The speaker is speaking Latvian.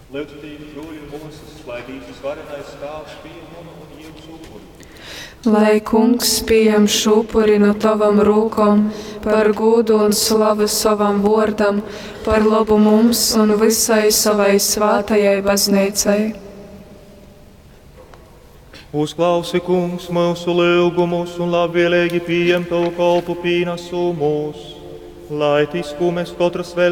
Lūgtību brūļu mūsas, lai dītas varenais stāvs pieņem un ievs upuri. Lai kungs pieņem šupuri no tavam rūkom, par godu un slavu savam vordam, par labu mums un visai savai svātajai baznīcai. Uzklausi, kungs, mūsu lūgumus un labvēlīgi pieņem tavu kalpu pienesumus, lai tis, ko mēs katrs vēl